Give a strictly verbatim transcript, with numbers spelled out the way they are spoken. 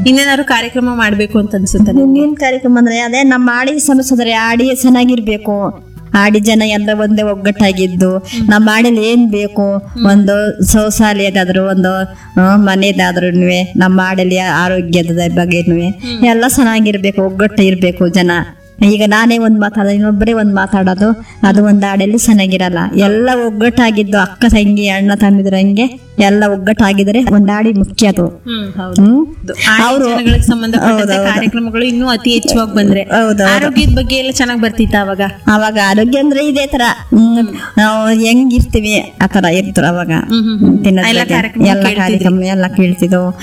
ಇನ್ನೇನಾದ್ರು ಕಾರ್ಯಕ್ರಮ ಮಾಡ್ಬೇಕು ಅಂತ ಅನ್ಸುತ್ತೆ ನಿಮ್ಗೆ? ಇನ್ನೇನ್ ಕಾರ್ಯಕ್ರಮ ಅಂದ್ರೆ ಅದೇ ನಮ್ಮ ಆಡಿ ಸಮಸ್ಯೆ ಆಡಿ ಚೆನ್ನಾಗಿರ್ಬೇಕು. ಆಡಿ ಜನ ಎಲ್ಲ ಒಂದೇ ಒಗ್ಗಟ್ಟಾಗಿದ್ದು ನಮ್ಮ ಆಡಿಲಿ ಏನ್ ಬೇಕು, ಒಂದು ಶೌಚಾಲಯದಾದ್ರು ಒಂದು ಮನೆದಾದ್ರು ನಮ್ಮ ಆಡಲಿ ಆರೋಗ್ಯದ ಬಗ್ಗೆನು ಎಲ್ಲ ಚೆನ್ನಾಗಿರ್ಬೇಕು, ಒಗ್ಗಟ್ಟು ಇರ್ಬೇಕು ಜನ. ಈಗ ನಾನೇ ಒಂದ್ ಮಾತಾಡೋದು, ಇನ್ನೊಬ್ಬರೇ ಒಂದ್ ಮಾತಾಡೋದು, ಅದು ಒಂದ್ ಆಡಲ್ಲಿ ಚೆನ್ನಾಗಿರಲ್ಲ. ಎಲ್ಲ ಒಗ್ಗಟ್ಟಾಗಿದ್ದು ಅಕ್ಕ ತಂಗಿ ಅಣ್ಣ ತಮ್ಮಿದ್ರು ಹಂಗೆ ಎಲ್ಲ ಒಗ್ಗಟ್ಟಾಗಿದ್ರೆ ಒಂದ್ ಆಡಿ ಮುಖ್ಯ ಅದು. ಅವರು ಸಂಬಂಧಪಟ್ಟ ಕಾರ್ಯಕ್ರಮಗಳು ಇನ್ನೂ ಅತಿ ಹೆಚ್ಚಾಗಿ ಬಂದ್ರೆ ಆರೋಗ್ಯದ ಬಗ್ಗೆ ಎಲ್ಲ ಚೆನ್ನಾಗ್ ಬರ್ತಿತ್ತ ಅವಾಗ? ಅವಾಗ ಆರೋಗ್ಯ ಅಂದ್ರೆ ಇದೇ ತರ ನಾವು ಹೆಂಗಿರ್ತೀವಿ ಆ ತರ ಇರ್ತಾರ ಅವಾಗ. ಎಲ್ಲ ಕಾರ್ಯಕ್ರಮ ಎಲ್ಲ ಕೇಳ್ತಿದ್ವು.